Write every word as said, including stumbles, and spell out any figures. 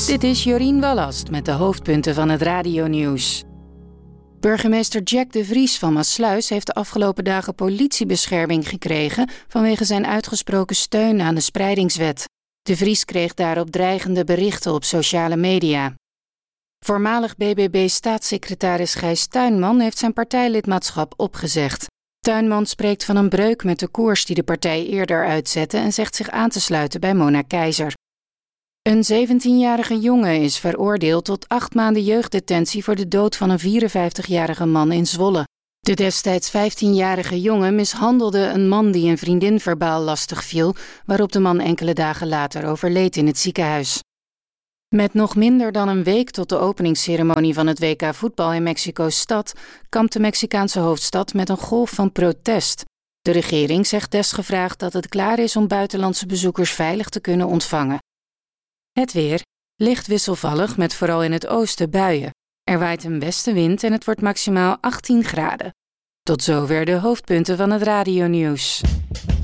Dit is Jorien Wallast met de hoofdpunten van het radionieuws. Burgemeester Jack de Vries van Maassluis heeft de afgelopen dagen politiebescherming gekregen vanwege zijn uitgesproken steun aan de spreidingswet. De Vries kreeg daarop dreigende berichten op sociale media. Voormalig B B B-staatssecretaris Gijs Tuinman heeft zijn partijlidmaatschap opgezegd. Tuinman spreekt van een breuk met de koers die de partij eerder uitzette en zegt zich aan te sluiten bij Mona Keizer. Een zeventienjarige jongen is veroordeeld tot acht maanden jeugddetentie voor de dood van een vierenvijftigjarige man in Zwolle. De destijds vijftienjarige jongen mishandelde een man die een vriendin verbaal lastig viel, waarop de man enkele dagen later overleed in het ziekenhuis. Met nog minder dan een week tot de openingsceremonie van het W K voetbal in Mexico-stad kampt de Mexicaanse hoofdstad met een golf van protest. De regering zegt desgevraagd dat het klaar is om buitenlandse bezoekers veilig te kunnen ontvangen. Het weer, licht wisselvallig met vooral in het oosten buien. Er waait een westenwind en het wordt maximaal achttien graden. Tot zover de hoofdpunten van het radionieuws.